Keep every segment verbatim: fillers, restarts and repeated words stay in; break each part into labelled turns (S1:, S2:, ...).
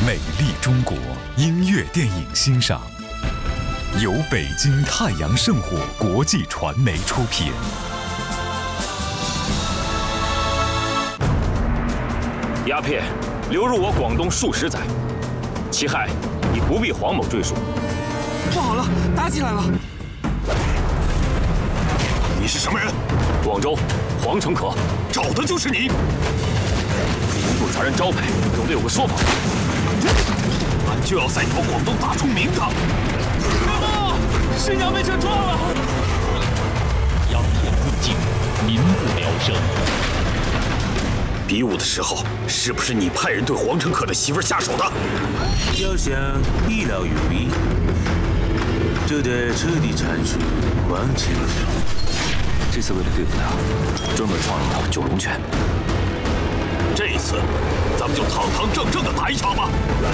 S1: 美丽中国音乐电影欣赏，由北京太阳圣火国际传媒出品。
S2: 鸦片流入我广东数十载，其害已不必黄某赘述。
S3: 不好了，打起来了！
S4: 你是什么人？
S2: 广州黄成可，
S4: 找的就是你。
S2: 不砸人招牌，总得有个说法。
S4: 俺就要在你们广东打出名堂。
S3: 啊！新娘被车撞了！
S5: 鸦片入境，民不聊生。
S4: 比武的时候，是不是你派人对黄成可的媳妇下手的？
S6: 要想一劳永逸，就得彻底铲除黄成可。
S2: 这次为了对付他，专门闯了一趟九龙泉。
S4: 这一次，咱们就堂堂正正的打一场吧。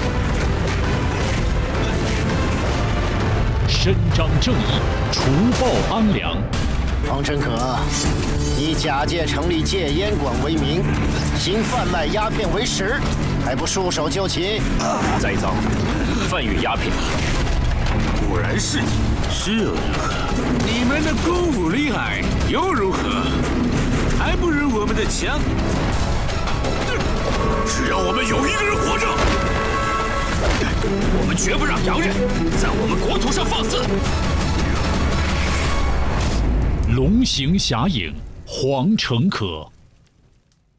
S5: 伸张正义，除暴安良。
S7: 黄成可以假借成立戒烟馆为名，行贩卖鸦片为实，还不束手就擒？
S2: 栽赃贩运鸦片，
S4: 果然是你，
S6: 是又如何？
S3: 你们的功夫厉害又如何？还不如我们的枪。
S4: 只要我们有一个人活着，
S2: 我们绝不让洋人在我们国土上放肆。
S5: 龙行侠影，黄成可。